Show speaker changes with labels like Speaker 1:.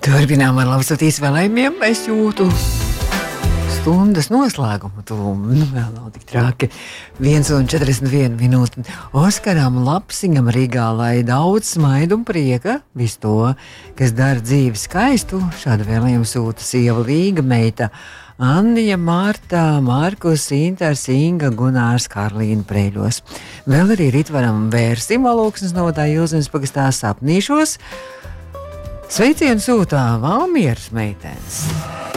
Speaker 1: Turpinām ar labsatīs vēlējumiem. Es jūtu stundas noslēgumu. Vēl nav tik traki. 1:41 minūte. Oskaram Lapsiņam Rīgā, lai daudz smaidu un prieka, visu to, kas dara dzīvi skaistu. Šādu vēlējumu sūta sieva Līga, meita Annija, Mārta, Markus, Intars, Inga, Gunārs, Karlīna Preļos. Vēl arī Ritvaram Vērsim Valūksnes nodā Ilzemes pagastā Sapnīšos. Sveicienu sūtā Valmieras meitenes.